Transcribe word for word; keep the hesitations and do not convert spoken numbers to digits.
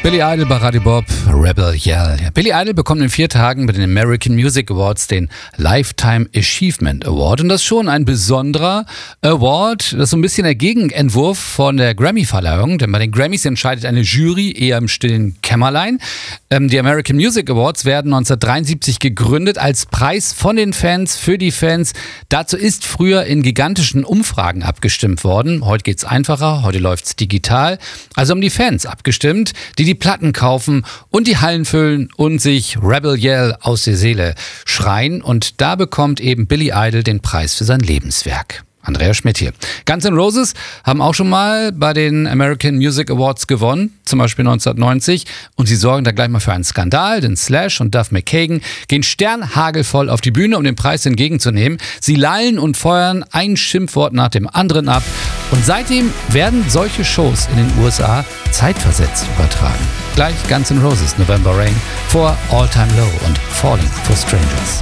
Billy Idol bei Radio Bob, Rebel Yell. Ja, Billy Idol bekommt in vier Tagen bei den American Music Awards den Lifetime Achievement Award. Und das ist schon ein besonderer Award. Das ist so ein bisschen der Gegenentwurf von der Grammy-Verleihung. Denn bei den Grammys entscheidet eine Jury eher im stillen Kämmerlein. Ähm, die American Music Awards werden neunzehnhundertdreiundsiebzig gegründet als Preis von den Fans für die Fans. Dazu ist früher in gigantischen Umfragen abgestimmt worden. Heute geht's einfacher, heute läuft's digital. Also um die Fans abgestimmt, die die Platten kaufen und die Hallen füllen und sich Rebel Yell aus der Seele schreien. Und da bekommt eben Billy Idol den Preis für sein Lebenswerk. Andrea Schmidt hier. Guns N' Roses haben auch schon mal bei den American Music Awards gewonnen, zum Beispiel neunzehnhundertneunzig. Und sie sorgen da gleich mal für einen Skandal, denn Slash und Duff McKagan gehen sternhagelvoll auf die Bühne, um den Preis entgegenzunehmen. Sie lallen und feuern ein Schimpfwort nach dem anderen ab. Und seitdem werden solche Shows in den U S A zeitversetzt übertragen. Gleich Guns N' Roses, November Rain, vor All Time Low und Falling for Strangers.